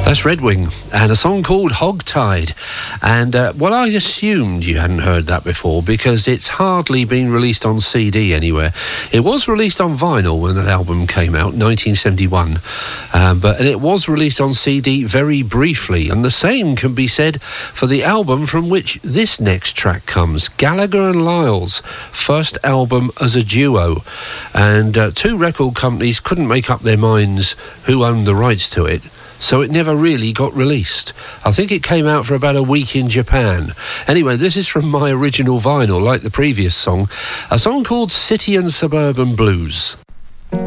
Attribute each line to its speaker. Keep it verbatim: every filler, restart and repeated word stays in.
Speaker 1: That's Redwing, and a song called Hogtied. And, uh, well, I assumed you hadn't heard that before because it's hardly been released on C D anywhere. It was released on vinyl when that album came out, nineteen seventy-one. Um, but and it was released on C D very briefly. And the same can be said for the album from which this next track comes, Gallagher and Lyle's first album as a duo. And uh, two record companies couldn't make up their minds who owned the rights to it, so it never really got released. I think it came out for about a week in Japan. Anyway, this is from my original vinyl, like the previous song, a song called City and Suburban Blues.